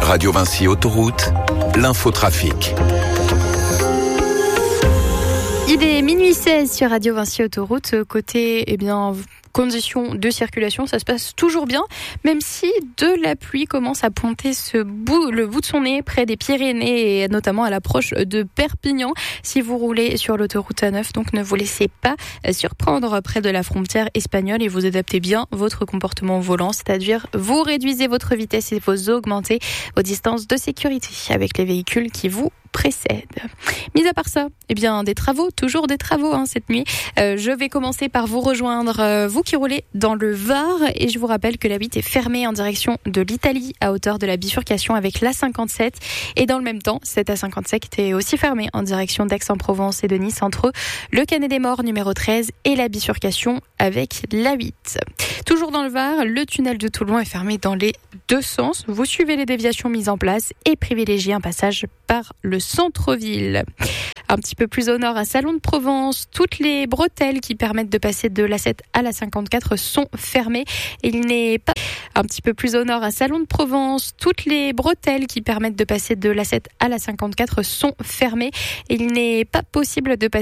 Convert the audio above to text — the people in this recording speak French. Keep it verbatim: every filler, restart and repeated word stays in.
Radio Vinci Autoroute, l'infotrafic. Il est minuit seize sur Radio Vinci Autoroute. Côté, eh bien, conditions de circulation, ça se passe toujours bien, même si de la pluie commence à pointer ce bout, le bout de son nez près des Pyrénées et notamment à l'approche de Perpignan. Si vous roulez sur l'autoroute A neuf, donc ne vous laissez pas surprendre près de la frontière espagnole et vous adaptez bien votre comportement au volant, c'est-à-dire vous réduisez votre vitesse et vous augmentez vos distances de sécurité avec les véhicules qui vous précède. Mis à part ça, eh bien des travaux, toujours des travaux hein, cette nuit. Euh, je vais commencer par vous rejoindre, euh, vous qui roulez dans le Var, et je vous rappelle que la huit est fermée en direction de l'Italie à hauteur de la bifurcation avec l'A cinquante-sept, et dans le même temps, cette A cinquante-sept est aussi fermée en direction d'Aix-en-Provence et de Nice entre le Canet des Morts numéro treize et la bifurcation avec l'A huit. Toujours dans le Var, le tunnel de Toulon est fermé dans les deux sens. Vous suivez les déviations mises en place et privilégiez un passage par le centre-ville. Un petit peu plus au nord, à Salon de Provence, toutes les bretelles qui permettent de passer de l'A sept à la cinquante-quatre sont fermées. Il n'est pas un petit peu plus au nord, à Salon de Provence, toutes les bretelles qui permettent de passer de l'A sept à la cinquante-quatre sont fermées. Il n'est pas possible de passer